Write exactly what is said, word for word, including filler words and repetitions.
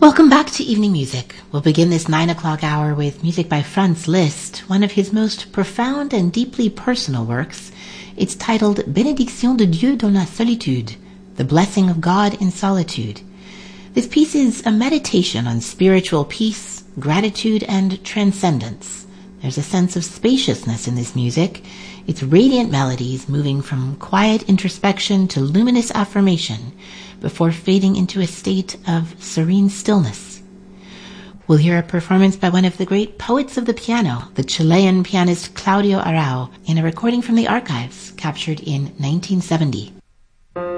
Welcome back to Evening Music. We'll begin this nine o'clock hour with music by Franz Liszt, one of his most profound and deeply personal works. It's titled Bénédiction de Dieu dans la solitude, The Blessing of God in Solitude. This piece is a meditation on spiritual peace, gratitude, and transcendence. There's a sense of spaciousness in this music, its radiant melodies moving from quiet introspection to luminous affirmation before fading into a state of serene stillness. We'll hear a performance by one of the great poets of the piano, the Chilean pianist Claudio Arrau, in a recording from the archives captured in nineteen seventy.